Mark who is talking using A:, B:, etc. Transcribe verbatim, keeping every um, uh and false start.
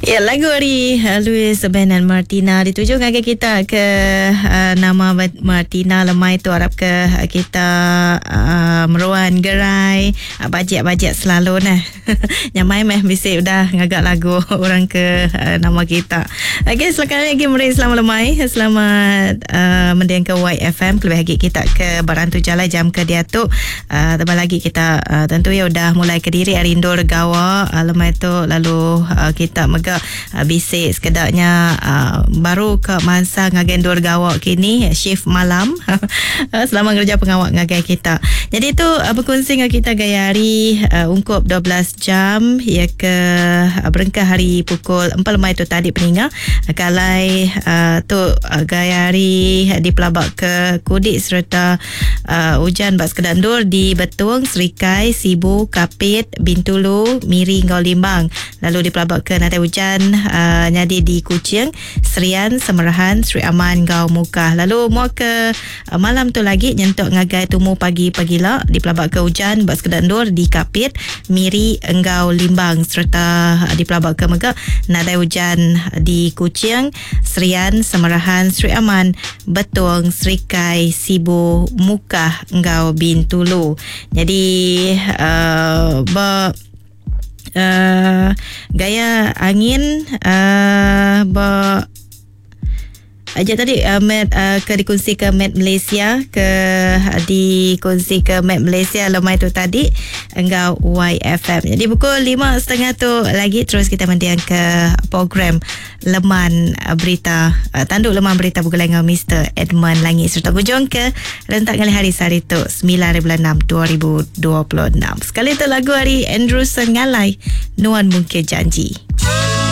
A: Ya, lagu hari uh, Louis Ben dan Martina dituju ngagai kita ke uh, nama Martina lemai tu harap ke uh, kita uh, meruan gerai uh, bajet-bajet selalu nah. Nyamai meh bisik udah ngagak lagu orang ke uh, nama kita. Okey, silakan lagi meri selamat lemai, selamat uh, mendengar ke Y F M lebih lagi kita ke Barantu Jalai jam ke dia tu. Uh, tambah lagi kita uh, tentu ya udah mulai ke diri Arindo Regawa uh, lemai tu lalu uh, kita mega uh, bisik sekedarnya uh, baru ke masa ngagen dua gawak kini shift malam uh, selama kerja pengawak ngagai kita. Jadi tu uh, berkongsi dengan kita gaya hari uh, ungkup dua belas jam ya ke uh, berengkah hari pukul empat lemai tu tadi peninga uh, kalai uh, tu uh, gaya hari uh, di pelabak ke Kudik serta uh, hujan bak sekedandur di Betung, Serikai, Sibu, Kapit, Bintulu, Miri, Ngau Limbang. Lalu di pelabak ke Natai Hujan uh, nyadi di Kuching, Serian, Semerahan, Sri Aman, Ngau Mukah. Lalu mau ke uh, malam tu lagi nyentuk ngagai tumu pagi-pagi lah di pelabak ke hujan bak sekedandur di Kapit, Miri, Ngau Limbang serta uh, di pelabak ke Megak Natai Hujan di Kuching, Serian, Semerahan, Sri Aman, Betung, Serikai, Sibu, Mukah, Ngau Bintulu. Jadi uh, ber Uh, gaya angin uh, ber aja tadi uh, met uh, ke dikongsi ke Met Malaysia ke uh, dikongsi ke Met Malaysia lemai tu tadi enggau Y F M. Jadi pukul lima setengah tu lagi terus kita mendiang ke program Leman uh, Berita uh, tanduk Leman Berita pukul engau Mister Edmund Langit serta kunjung ke rentak ngali hari sari tu sembilan enam dua ribu dua puluh enam. Sekali tu lagu hari Andrew Sengalai Nuan Mungkin Janji.